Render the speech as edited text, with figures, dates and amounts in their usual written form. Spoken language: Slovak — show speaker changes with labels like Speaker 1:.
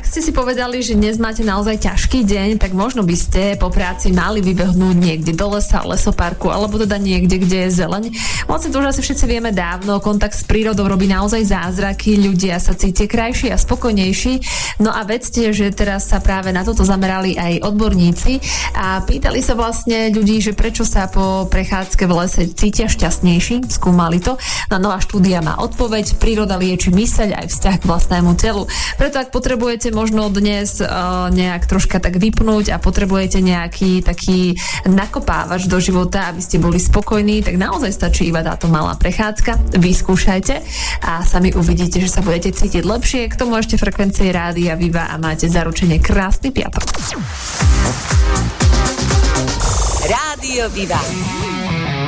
Speaker 1: ste si povedali, že dnes máte naozaj ťažký deň, tak možno by ste po práci mali vybehnúť niekde do lesa, lesoparku, alebo teda niekde, kde je zeleň. Vlastne to už asi všetci vieme dávno, kontakt s prírodou robí naozaj zázraky, ľudia sa cítia krajší a spokojnejší. No a vedzte, že teraz sa práve na toto zamerali aj odborníci a pýtali sa vlastne ľudí, že prečo sa po prechádzke v lese cítia šťastnejší, skúmali to. No nová štúdia má odpoveď, príroda lieči myseľ aj vzťah k vlastnému telu. Preto ak potrebujete možno dnes nejak troška tak vypnúť a potrebujete nejaký taký nakopávač do života, aby ste boli spokojní, tak naozaj stačí iba táto malá prechádzka. Vyskúšajte a sami uvidíte, že sa budete cítiť lepšie. K tomu ešte frekvencie Rádia Viva a máte zaručene krásny piatok.
Speaker 2: Rádio Viva.